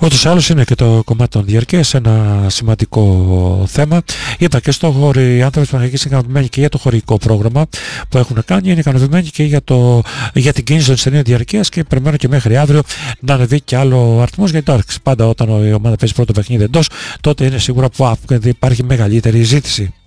Ούτως ή άλλως είναι και το κομμάτι των διαρκείας ένα σημαντικό θέμα. Είπα και στο χώρο οι άνθρωποι της Παναγικής είναι ικανοποιημένοι και για το χωρικό πρόγραμμα που έχουν κάνει, είναι ικανοποιημένοι και για την κίνηση των εισιτηρίων διαρκείας και περιμένω και μέχρι αύριο να ανεβεί και άλλο αριθμός, γιατί τώρα πάντα όταν η ομάδα παίζει πρώτο παιχνίδι εντός, τότε είναι σίγουρα που υπάρχει μεγαλύτερη ζήτηση.